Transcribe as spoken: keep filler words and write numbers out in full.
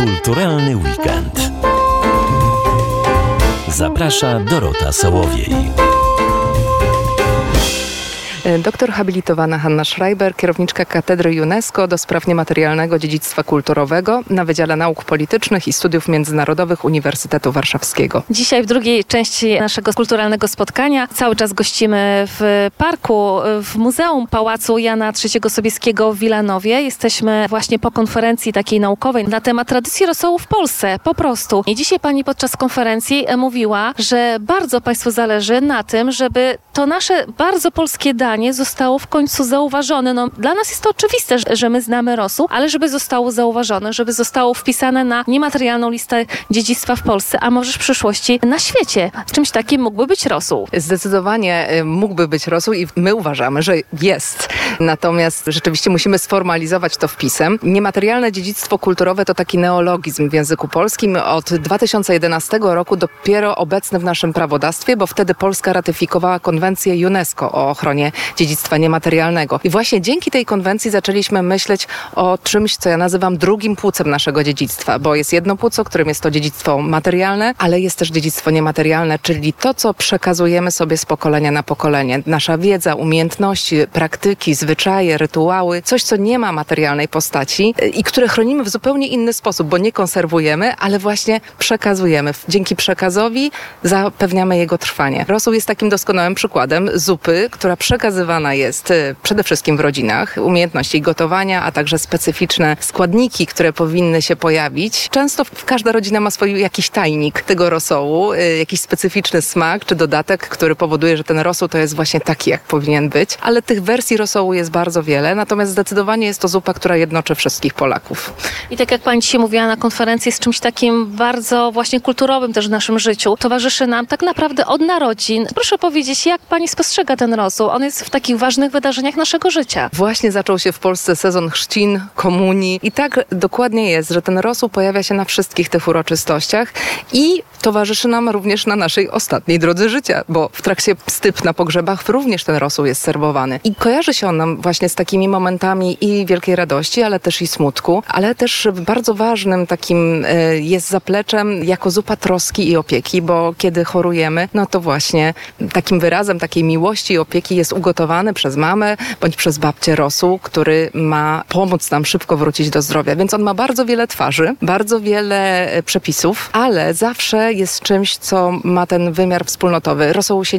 Kulturalny weekend. Zaprasza Dorota Sołowiej. Doktor habilitowana Hanna Schreiber, kierowniczka Katedry UNESCO do spraw niematerialnego dziedzictwa kulturowego na Wydziale Nauk Politycznych i Studiów Międzynarodowych Uniwersytetu Warszawskiego. Dzisiaj w drugiej części naszego kulturalnego spotkania cały czas gościmy w parku, w Muzeum Pałacu Jana trzeciego Sobieskiego w Wilanowie. Jesteśmy właśnie po konferencji takiej naukowej na temat tradycji rosołu w Polsce, po prostu. I dzisiaj pani podczas konferencji mówiła, że bardzo państwu zależy na tym, żeby to nasze bardzo polskie danie zostało w końcu zauważone. No, dla nas jest to oczywiste, że my znamy rosół, ale żeby zostało zauważone, żeby zostało wpisane na niematerialną listę dziedzictwa w Polsce, a może w przyszłości na świecie. Czymś takim mógłby być rosół. Zdecydowanie mógłby być rosół i my uważamy, że jest. Natomiast rzeczywiście musimy sformalizować to wpisem. Niematerialne dziedzictwo kulturowe to taki neologizm w języku polskim. Od dwa tysiące jedenastego roku dopiero obecny w naszym prawodawstwie, bo wtedy Polska ratyfikowała konwencję UNESCO o ochronie dziedzictwa niematerialnego. I właśnie dzięki tej konwencji zaczęliśmy myśleć o czymś, co ja nazywam drugim płucem naszego dziedzictwa, bo jest jedno płuco, którym jest to dziedzictwo materialne, ale jest też dziedzictwo niematerialne, czyli to, co przekazujemy sobie z pokolenia na pokolenie. Nasza wiedza, umiejętności, praktyki, zwyczaje, rytuały, coś, co nie ma materialnej postaci i które chronimy w zupełnie inny sposób, bo nie konserwujemy, ale właśnie przekazujemy. Dzięki przekazowi zapewniamy jego trwanie. Rosół jest takim doskonałym przykładem zupy, która przekazywana jest przede wszystkim w rodzinach, umiejętności gotowania, a także specyficzne składniki, które powinny się pojawić. Często każda rodzina ma swój jakiś tajnik tego rosołu, jakiś specyficzny smak czy dodatek, który powoduje, że ten rosół to jest właśnie taki, jak powinien być. Ale tych wersji rosołu jest bardzo wiele, natomiast zdecydowanie jest to zupa, która jednoczy wszystkich Polaków. I tak jak pani dzisiaj mówiła na konferencji, jest czymś takim bardzo właśnie kulturowym też w naszym życiu. Towarzyszy nam tak naprawdę od narodzin. Proszę powiedzieć, jak pani spostrzega ten rosół? On jest w takich ważnych wydarzeniach naszego życia. Właśnie zaczął się w Polsce sezon chrzcin, komunii i tak dokładnie jest, że ten rosół pojawia się na wszystkich tych uroczystościach i towarzyszy nam również na naszej ostatniej drodze życia, bo w trakcie styp na pogrzebach również ten rosół jest serwowany. I kojarzy się on nam właśnie z takimi momentami i wielkiej radości, ale też i smutku, ale też bardzo ważnym takim jest zapleczem jako zupa troski i opieki, bo kiedy chorujemy, no to właśnie takim wyrazem takiej miłości i opieki jest ugotowany przez mamę bądź przez babcię rosół, który ma pomóc nam szybko wrócić do zdrowia. Więc on ma bardzo wiele twarzy, bardzo wiele przepisów, ale zawsze jest czymś, co ma ten wymiar wspólnotowy. Rosół się